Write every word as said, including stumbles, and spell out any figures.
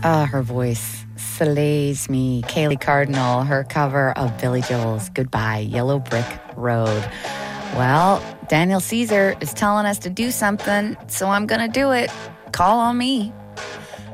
Ah, her voice slays me. Kaylee Cardinal, her cover of Billy Joel's Goodbye, Yellow Brick Road. Well, Daniel Caesar is telling us to do something, so I'm going to do it. Call on me.